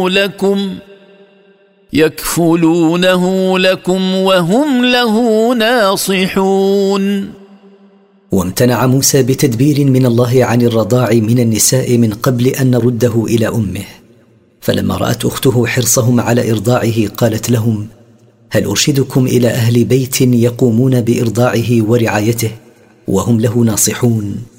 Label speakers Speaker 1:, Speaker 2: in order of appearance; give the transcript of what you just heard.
Speaker 1: لكم يكفلونه لكم وهم له ناصحون.
Speaker 2: وامتنع موسى بتدبير من الله عن الرضاع من النساء من قبل أن نرده إلى أمه، فلما رأت أخته حرصهم على إرضاعه قالت لهم: هل أرشدكم إلى أهل بيت يقومون بإرضاعه ورعايته وهم له ناصحون؟